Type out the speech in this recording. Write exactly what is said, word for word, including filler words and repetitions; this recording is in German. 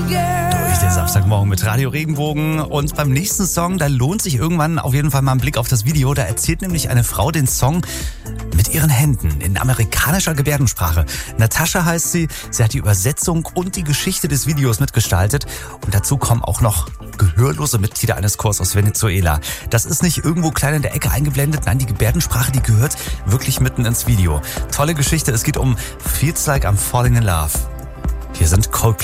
Durch den Samstagmorgen mit Radio Regenbogen. Und beim nächsten Song, da lohnt sich irgendwann auf jeden Fall mal ein Blick auf das Video. Da erzählt nämlich eine Frau den Song mit ihren Händen in amerikanischer Gebärdensprache. Natascha heißt sie. Sie hat die Übersetzung und die Geschichte des Videos mitgestaltet. Und dazu kommen auch noch gehörlose Mitglieder eines Chors aus Venezuela. Das ist nicht irgendwo klein in der Ecke eingeblendet. Nein, die Gebärdensprache, die gehört wirklich mitten ins Video. Tolle Geschichte. Es geht um Feels Like I'm Falling in Love. Hier sind Coldplay.